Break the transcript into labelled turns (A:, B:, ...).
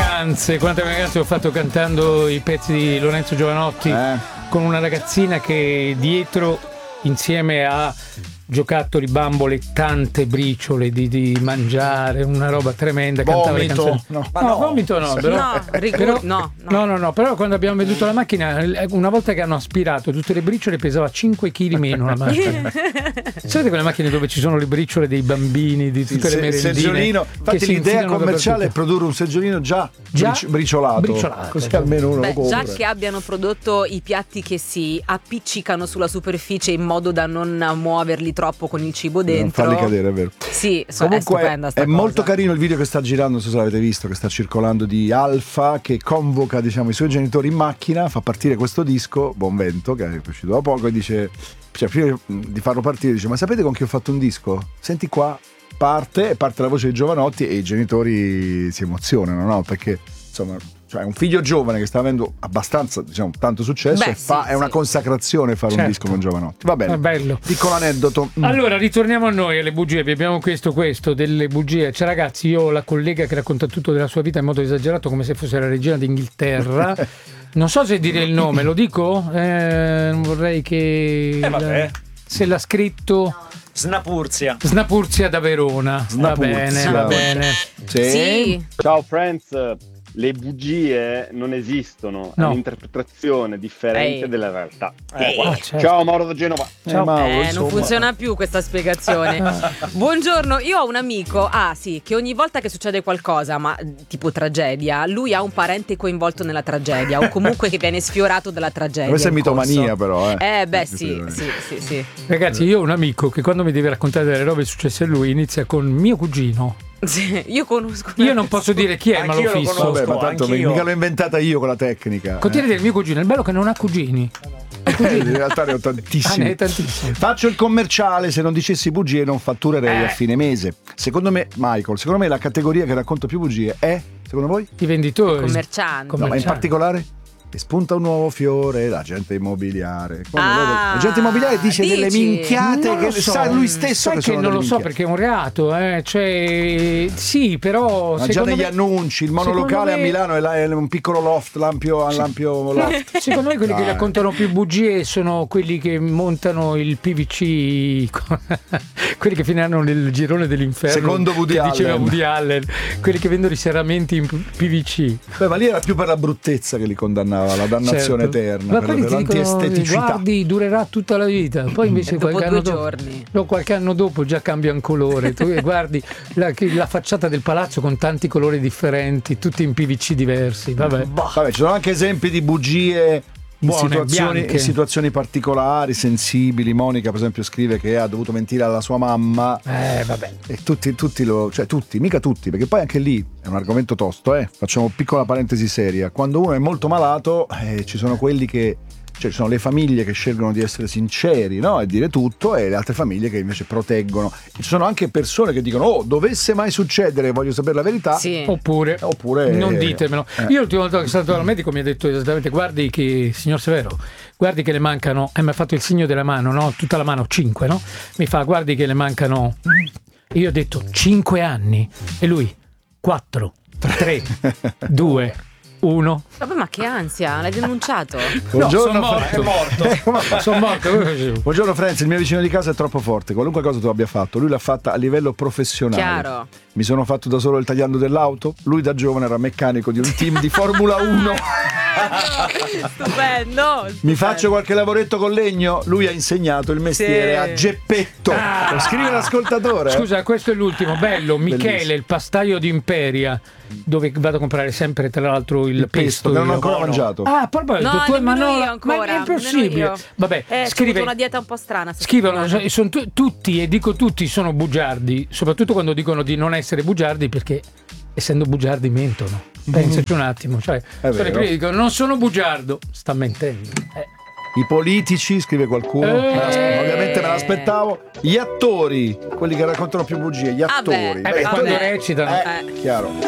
A: quante vacanze ho fatto cantando i pezzi di Lorenzo Giovanotti con una ragazzina che dietro, insieme a giocattoli, bambole, tante briciole di mangiare, una roba tremenda. Cantava le canzoni. Vomito no, però quando abbiamo venduto la macchina, una volta che hanno aspirato tutte le briciole, pesava 5 kg meno la macchina. Sapete quelle macchine dove ci sono le briciole dei bambini, di tutte le merendine?
B: Seggiolino. Infatti l'idea commerciale è produrre un seggiolino già briciolato. Così almeno uno lo compra.
C: Già che abbiano prodotto i piatti che si appiccicano sulla superficie in modo da non muoverli troppo con il cibo dentro,
B: non farli cadere, è vero.
C: Sì,
B: comunque
C: è stupenda sta
B: è
C: cosa.
B: molto carino il video che sta girando, non so se l'avete visto, che sta circolando, di Alfa che convoca, diciamo, i suoi genitori in macchina, fa partire questo disco Buon Vento, che è uscito da poco, e dice, cioè prima di farlo partire dice: ma sapete con chi ho fatto un disco? Senti qua, parte la voce di Giovanotti e i genitori si emozionano, no? Perché insomma, cioè un figlio giovane che sta avendo abbastanza, diciamo, tanto successo, è una consacrazione fare un disco con Giovanotti. Va bene,
A: bello.
B: Piccolo aneddoto.
A: Allora ritorniamo a noi, alle bugie. Vi abbiamo questo delle bugie. Cioè ragazzi, io ho la collega che racconta tutto della sua vita in modo esagerato, come se fosse la regina d'Inghilterra. Non so se dire il nome, lo dico? Non vorrei che se l'ha scritto
D: Snapurzia
A: da Verona. Va bene.
C: Sì.
E: Ciao friends. Le bugie non esistono, è un'interpretazione differente della realtà.
A: Certo.
E: Ciao Mauro da Genova.
B: Ciao Mauro,
C: non funziona più questa spiegazione. Buongiorno, io ho un amico, che ogni volta che succede qualcosa, ma tipo tragedia, lui ha un parente coinvolto nella tragedia o comunque che viene sfiorato dalla tragedia.
B: Questa è mitomania però.
C: Sì.
A: Ragazzi, io ho un amico che quando mi deve raccontare delle robe successe a lui inizia con mio cugino.
C: Sì, io conosco.
A: Io non posso dire chi è, ma lo fisso.
B: Vabbè, ma tanto mica l'ho inventata io con la tecnica.
A: Continua a dire mio cugino, il bello è che non ha cugini.
B: In realtà ne ho tantissimi. Faccio il commerciale, se non dicessi bugie non fatturerei a fine mese. Secondo me, Michael, la categoria che racconta più bugie è, secondo voi?
A: I venditori.
C: Commercianti.
B: No, ma in particolare? E spunta un nuovo fiore, l'agente immobiliare. L'agente immobiliare dice delle minchiate che sa lui stesso che sono
A: non lo so perché è un reato, cioè sì, però
B: ma già negli annunci il monolocale a Milano è un piccolo loft, l'ampio loft.
A: Secondo me quelli che raccontano più bugie sono quelli che montano il PVC, quelli che finiranno nel girone dell'inferno,
B: secondo
A: diceva Woody Allen, quelli che vendono i serramenti in PVC.
B: Beh, ma lì era più per la bruttezza che li condannava, la dannazione eterna,
A: ma
B: per l'antiesteticità.
A: Guardi, durerà tutta la vita, poi invece
C: qualche
A: anno dopo già cambiano colore. Tu guardi la facciata del palazzo con tanti colori differenti, tutti in PVC diversi. Vabbè,
B: ci sono anche esempi di bugie in situazioni particolari, sensibili. Monica per esempio scrive che ha dovuto mentire alla sua mamma. E mica tutti, perché poi anche lì è un argomento tosto. Facciamo piccola parentesi seria. Quando uno è molto malato, ci sono quelli che, cioè ci sono le famiglie che scelgono di essere sinceri, no? E dire tutto, e le altre famiglie che invece proteggono. Ci sono anche persone che dicono: dovesse mai succedere, voglio sapere la verità.
A: Sì. Oppure non ditemelo. Io l'ultima volta che sono stato al medico mi ha detto esattamente: guardi che, signor Severo, guardi che le mancano, mi ha fatto il segno della mano, no? Tutta la mano, 5, no? Mi fa: guardi che le mancano. Io ho detto 5 anni e lui 4, 3, 2, 1.
C: Vabbè, ma che ansia, l'hai denunciato?
B: Buongiorno,
A: è morto. Sono morto.
B: Buongiorno Franz, il mio vicino di casa è troppo forte, qualunque cosa tu abbia fatto, lui l'ha fatta a livello professionale.
C: Chiaro.
B: Mi sono fatto da solo il tagliando dell'auto, lui da giovane era meccanico di un team di Formula 1.
C: Stupendo.
B: Mi faccio qualche lavoretto con legno, lui ha insegnato il mestiere a Geppetto. Lo scrive l'ascoltatore.
A: Scusa, questo è l'ultimo, bello. Michele,
B: bellissimo.
A: il pastaio di Imperia, dove vado a comprare sempre tra l'altro il pesto
B: che non ho ancora mangiato.
A: Proprio
C: no,
A: ma
C: ancora,
A: è impossibile. Vabbè, scrive
C: una dieta un po' strana.
A: Scrivono, sono tutti, e dico tutti, sono bugiardi, soprattutto quando dicono di non essere bugiardi, perché essendo bugiardi mentono. Pensaci un attimo, cioè sono quelli che dicono non sono bugiardo, sta mentendo.
B: I politici, scrive qualcuno, ovviamente me l'aspettavo. Gli attori, quelli che raccontano più bugie, gli attori.
A: Quando recitano.
B: Chiaro.